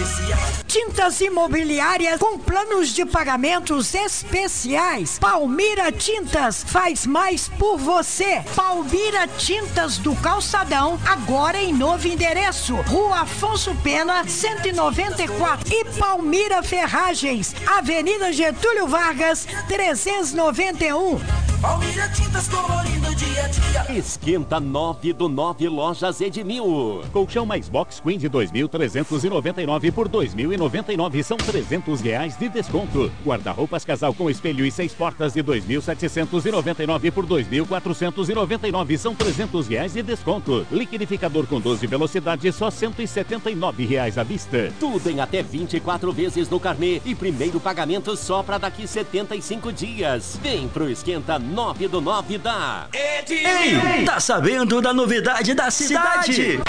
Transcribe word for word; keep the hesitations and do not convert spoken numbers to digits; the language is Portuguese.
especial. Tintas imobiliárias com planos de pagamentos especiais. Palmira Tintas faz mais por você. Palmira Tintas do Calçadão, agora em novo endereço. Rua Afonso Pena, cento e noventa e quatro. E Palmira Ferragens, Avenida Getúlio Vargas, trezentos e noventa e um. Palmira Tintas colorindo dia a dia. Esquenta nove do nove Lojas Edmil. Colchão mais box queen de dois mil trezentos e noventa e nove por dois mil e noventa e nove, são trezentos reais de desconto. Guarda-roupas casal com espelho e seis portas de dois mil setecentos e noventa e nove por dois mil quatrocentos e noventa e nove, são trezentos reais de desconto. Liquidificador com doze velocidades, só cento e setenta e nove reais à vista. Tudo em até vinte e quatro vezes no carnê e primeiro pagamento só para daqui setenta e cinco dias. Vem pro Esquenta nove do nove da Ei, tá sabendo da novidade da cidade?